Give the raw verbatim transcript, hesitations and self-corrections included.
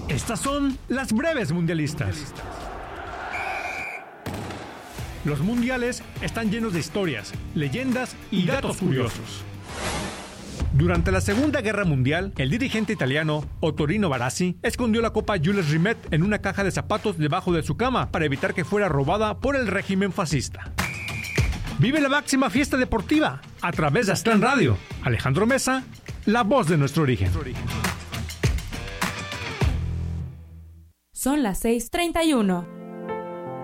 Estas son las breves mundialistas. Los mundiales están llenos de historias, leyendas y datos curiosos. Durante la Segunda Guerra Mundial, el dirigente italiano Ottorino Barassi escondió la Copa Jules Rimet en una caja de zapatos debajo de su cama para evitar que fuera robada por el régimen fascista. Vive la máxima fiesta deportiva a través de Aztlán Radio. Alejandro Mesa, la voz de nuestro origen. Son las seis treinta y uno.